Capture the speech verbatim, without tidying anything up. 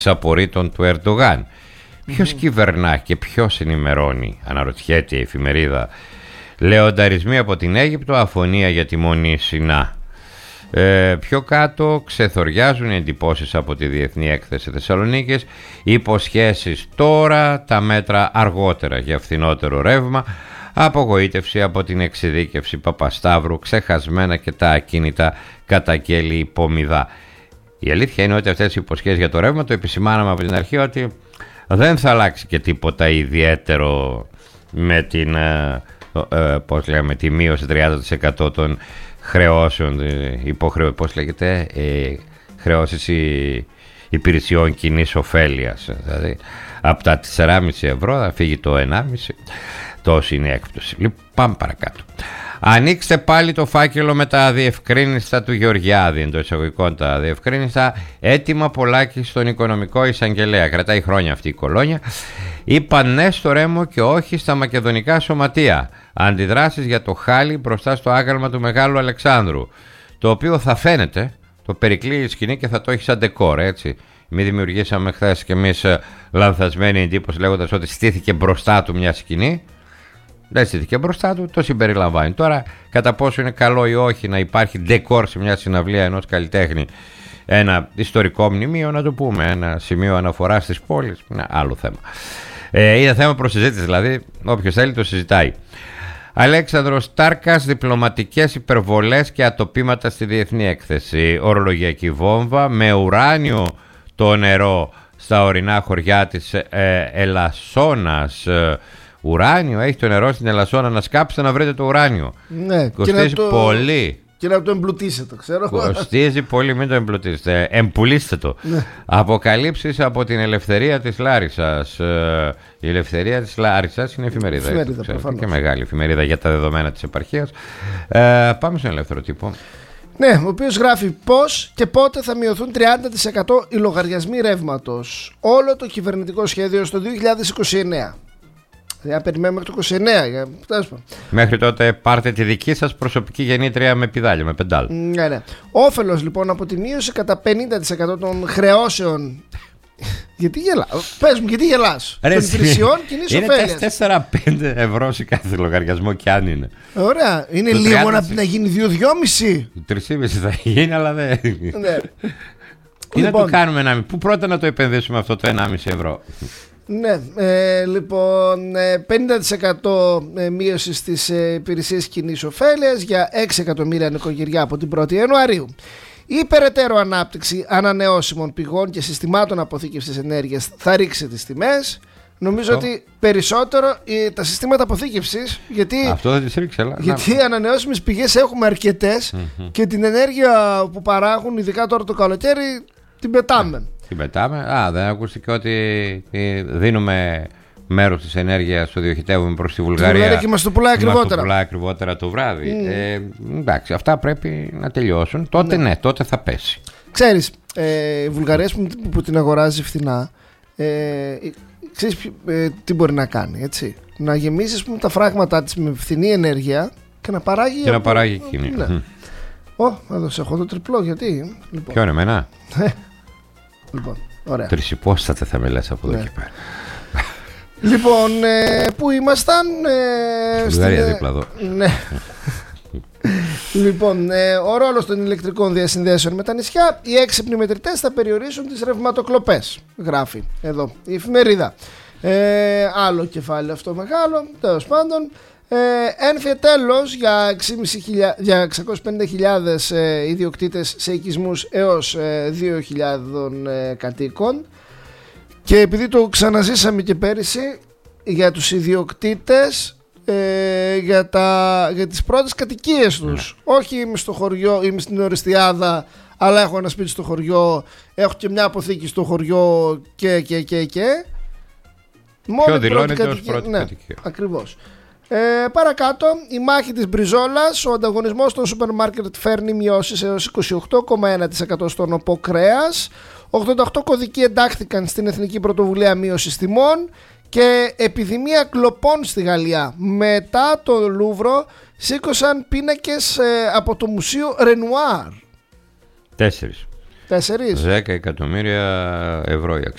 απορρίτων του Ερντογάν. Mm-hmm. Ποιος κυβερνά και ποιος ενημερώνει, αναρωτιέται η εφημερίδα. Λεονταρισμοί από την Αίγυπτο, αφωνία για τη Μονή Σινά. Ε, πιο κάτω ξεθοριάζουν οι εντυπώσεις από τη Διεθνή Έκθεση Θεσσαλονίκης, υποσχέσεις τώρα, τα μέτρα αργότερα για φθηνότερο ρεύμα, απογοήτευση από την εξειδίκευση Παπασταύρου, ξεχασμένα και τα ακίνητα, καταγγέλει η Πομιδά. Η αλήθεια είναι ότι αυτές οι υποσχέσεις για το ρεύμα, το επισημάναμε από την αρχή, ότι δεν θα αλλάξει και τίποτα ιδιαίτερο με την ε, ε, πώς λέμε, τη μείωση τριάντα τοις εκατό των χρεώσεων, υποχρεώ, πώς λέγεται, ε, χρεώσεις υπηρεσιών κοινής ωφέλειας. Δηλαδή από τα τέσσερα κόμμα πέντε ευρώ θα φύγει το ένα κόμμα πέντε, τόσο είναι η έκπτωση. Λοιπόν, πάμε παρακάτω. Ανοίξτε πάλι το φάκελο με τα αδιευκρίνηστα του Γεωργιάδη, εντός εισαγωγικών τα αδιευκρίνηστα, έτοιμα πολλάκι στον οικονομικό εισαγγελέα. Κρατάει χρόνια αυτή η κολόνια. Είπαν ναι στο Ρέμο και όχι στα μακεδονικά σωματεία. Αντιδράσεις για το χάλι μπροστά στο άγαλμα του Μεγάλου Αλεξάνδρου, το οποίο θα φαίνεται, το περικλεί η σκηνή και θα το έχει σαν ντεκόρ, έτσι. Μην δημιουργήσαμε χθες και εμείς λανθασμένη εντύπωση λέγοντας ότι στήθηκε μπροστά του μια σκηνή. Δεν στήθηκε μπροστά του, το συμπεριλαμβάνει. Τώρα, κατά πόσο είναι καλό ή όχι να υπάρχει ντεκόρ σε μια συναυλία ενός καλλιτέχνη, ένα ιστορικό μνημείο, να το πούμε, ένα σημείο αναφοράς της πόλης, είναι άλλο θέμα. Ε, είναι θέμα προσυζήτηση, δηλαδή, όποιος θέλει το συζητάει. Αλέξανδρος Τάρκας, διπλωματικές υπερβολές και ατοπήματα στη Διεθνή Έκθεση. Ορολογιακή βόμβα με ουράνιο το νερό στα ορεινά χωριά της ε, Ελασσόνας. Ουράνιο, έχει το νερό στην Ελασσόνα, να σκάψετε να βρείτε το ουράνιο. Ναι, κοστίζει το... πολύ. Και να το εμπλουτίσετε, ξέρω. Κοστίζει πολύ, μην το εμπλουτίσετε. Εμπουλήστε το. Ναι. Αποκαλύψεις από την Ελευθερία της Λάρισσας. Η Ελευθερία της Λάρισσας είναι εφημερίδα. Εφημερίδα, έτσι, και μεγάλη εφημερίδα για τα δεδομένα της επαρχίας. Ε, πάμε στον ελεύθερο τύπο. Ναι, ο οποίος γράφει πώς και πότε θα μειωθούν τριάντα τοις εκατό οι λογαριασμοί ρεύματος. Όλο το κυβερνητικό σχέδιο στο δύο χιλιάδες είκοσι εννέα. Θα περιμένουμε μέχρι το είκοσι εννέα. Για... Μέχρι τότε πάρτε τη δική σας προσωπική γεννήτρια με πηδάλια, με πεντάλ. Ναι, ναι. Όφελος λοιπόν από τη μείωση κατά πενήντα τοις εκατό των χρεώσεων. Γιατί γελάς, πες μου, γιατί γελάς? Των υπηρεσιών κοινής ωφέλειας. Είναι τέσσερα πέντε ευρώ σε κάθε λογαριασμό, κι αν είναι. Ωραία. Είναι λίγο να, να γίνει δύο δυόμισι. τρία κόμμα πέντε θα γίνει, αλλά δεν. Ναι. Τι λοιπόν, να το κάνουμε, ένα... Πού πρώτα να το επενδύσουμε αυτό το ένα κόμμα πέντε ευρώ. Ναι, ε, λοιπόν, πενήντα τοις εκατό μείωση στις ε, υπηρεσίες κοινής ωφέλειας για έξι εκατομμύρια νοικοκυριά από την πρώτη Ιανουαρίου. Η περαιτέρω ανάπτυξη ανανεώσιμων πηγών και συστημάτων αποθήκευσης ενέργειας θα ρίξει τις τιμές. Νομίζω oh. ότι περισσότερο ε, τα συστήματα αποθήκευσης, γιατί, αυτό δεν τις ρίξει, αλλά... γιατί οι ανανεώσιμες πηγές έχουμε αρκετές mm-hmm. και την ενέργεια που παράγουν, ειδικά τώρα το καλοκαίρι, την πετάμε. Την πετάμε. Α, δεν ακούστηκε ότι δίνουμε μέρος της ενέργειας, το διοχετεύουμε προς τη Βουλγαρία. Τη Βουλγαρία και μας το πουλάει ακριβότερα. Μας το πουλάει ακριβότερα το βράδυ. Mm. Ε, εντάξει, αυτά πρέπει να τελειώσουν. Τότε ναι, ναι τότε θα πέσει. Ξέρεις, ε, η Βουλγαρία που, που την αγοράζει φθηνά, ε, ξέρεις ε, τι μπορεί να κάνει, έτσι. Να γεμίσει πούμε, τα φράγματά της με φθηνή ενέργεια και να παράγει. Και από... να παράγει εκείνη. Ναι. Ω, mm. εδώ σε έχω το τριπλό, γιατί. Λοιπόν. Ποιο είναι εμένα? Λοιπόν, ωραία. Τρισυπόστατα θα με λες από εδώ ναι. και πέρα. Λοιπόν, ε, που ήμασταν ε, Βουλγαρία στην... δίπλα εδώ. Ναι. Λοιπόν, ε, ο ρόλος των ηλεκτρικών διασυνδέσεων με τα νησιά. Οι έξυπνοι μετρητές θα περιορίσουν τις ρευματοκλοπές. Γράφει εδώ η εφημερίδα. ε, Άλλο κεφάλαιο αυτό μεγάλο. Τέλος πάντων, ε, ένφια τέλος για εξακόσιες πενήντα χιλιάδες ε, ιδιοκτήτες σε οικισμούς έως ε, δύο χιλιάδες ε, κατοίκων. Και επειδή το ξαναζήσαμε και πέρυσι, για τους ιδιοκτήτες ε, για, τα, για τις πρώτες κατοικίες τους. Yeah. Όχι είμαι στο χωριό, είμαι στην Οριστιάδα, αλλά έχω ένα σπίτι στο χωριό, έχω και μια αποθήκη στο χωριό και και και και. Ποιο δηλώνεται ως πρώτη ναι, κατοικία. Ακριβώς. Ε, παρακάτω, η μάχη της μπριζόλας. Ο ανταγωνισμός των σούπερ μάρκετ φέρνει μειώσεις έως είκοσι οκτώ κόμμα ένα τοις εκατό στον οπό κρέας. ογδόντα οκτώ κωδικοί εντάχθηκαν στην Εθνική Πρωτοβουλία Μείωσης Τιμών. Και επιδημία κλοπών στη Γαλλία. Μετά το Λούβρο σήκωσαν πίνακες ε, από το Μουσείο Ρενουάρ. Τέσσερις. Τέσσερις. Δέκα εκατομμύρια ευρώ η αξία.